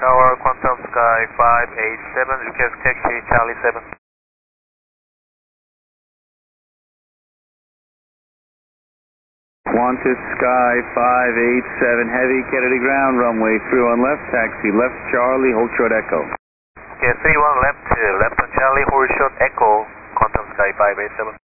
Tower, Quantum Sky 587, request taxi Charlie 7. Qantas Sky 587, heavy, Kennedy ground, runway 31 left, taxi left Charlie, hold short echo. Okay, 31 left on Charlie, hold short echo, Quantum Sky 587.